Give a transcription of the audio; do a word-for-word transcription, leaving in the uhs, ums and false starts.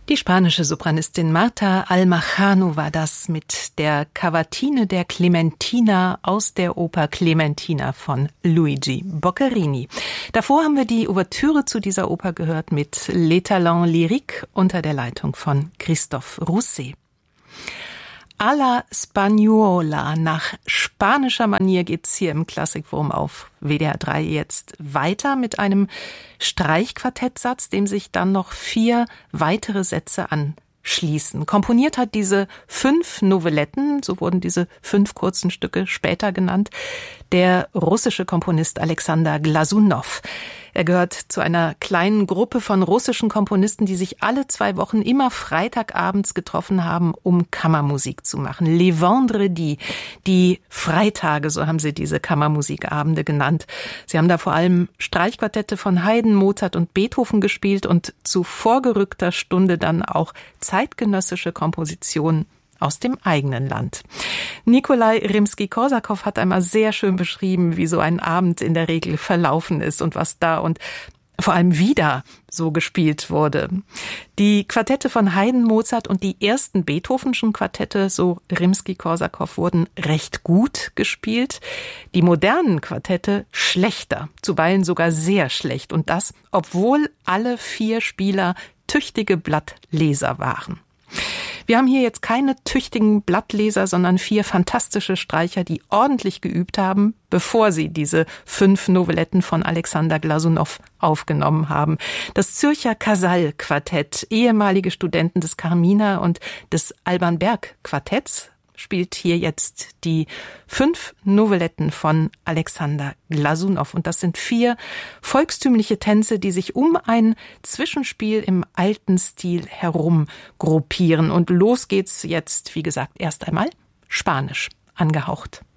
Die spanische Sopranistin Marta Almajano war das mit der Cavatine der Clementina aus der Oper Clementina von Luigi Boccherini. Davor haben wir die Ouvertüre zu dieser Oper gehört mit Les Talents Lyriques unter der Leitung von Christophe Rousset. A la Spagnola, nach spanischer Manier geht's hier im Klassikforum auf W D R drei jetzt weiter mit einem Streichquartettsatz, dem sich dann noch vier weitere Sätze anschließen. Komponiert hat diese fünf Novelletten, so wurden diese fünf kurzen Stücke später genannt, der russische Komponist Alexander Glasunow. Er gehört zu einer kleinen Gruppe von russischen Komponisten, die sich alle zwei Wochen immer freitagabends getroffen haben, um Kammermusik zu machen. Les Vendredis, die Freitage, so haben sie diese Kammermusikabende genannt. Sie haben da vor allem Streichquartette von Haydn, Mozart und Beethoven gespielt und zu vorgerückter Stunde dann auch zeitgenössische Kompositionen aus dem eigenen Land. Nikolai Rimski-Korsakow hat einmal sehr schön beschrieben, wie so ein Abend in der Regel verlaufen ist und was da und vor allem wieder so gespielt wurde. Die Quartette von Haydn, Mozart und die ersten Beethovenschen Quartette, so Rimski-Korsakow, wurden recht gut gespielt. Die modernen Quartette schlechter, zuweilen sogar sehr schlecht. Und das, obwohl alle vier Spieler tüchtige Blattleser waren. Wir haben hier jetzt keine tüchtigen Blattleser, sondern vier fantastische Streicher, die ordentlich geübt haben, bevor sie diese fünf Novelletten von Alexander Glasunow aufgenommen haben. Das Zürcher Casal-Quartett, ehemalige Studenten des Carmina und des Alban Berg Quartetts, spielt hier jetzt die fünf Novelletten von Alexander Glasunow. Und das sind vier volkstümliche Tänze, die sich um ein Zwischenspiel im alten Stil herum gruppieren. Und los geht's jetzt, wie gesagt, erst einmal Spanisch angehaucht.